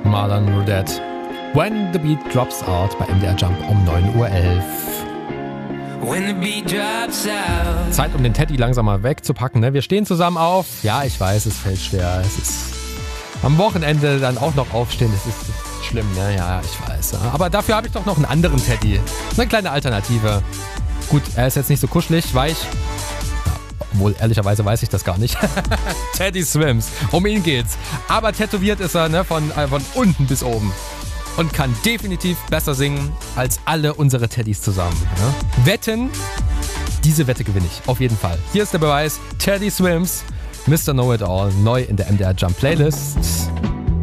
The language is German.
Marlon Rodet. When the Beat Drops Out bei MDR Jump um 9.11 Uhr. When the beat drops out. Zeit, um den Teddy langsam mal wegzupacken. Ne? Wir stehen zusammen auf. Ja, ich weiß, es fällt schwer. Es ist am Wochenende dann auch noch aufstehen. Das ist schlimm, ne? Ja, ich weiß. Ja. Aber dafür habe ich doch noch einen anderen Teddy. Eine kleine Alternative. Gut, er ist jetzt nicht so kuschelig, weich. Obwohl, ehrlicherweise weiß ich das gar nicht. Teddy Swims. Um ihn geht's. Aber tätowiert ist er, ne? Von unten bis oben. Und kann definitiv besser singen als alle unsere Teddys zusammen. Ne? Wetten, diese Wette gewinne ich. Auf jeden Fall. Hier ist der Beweis. Teddy Swims, Mr. Know It All, neu in der MDR Jump Playlist.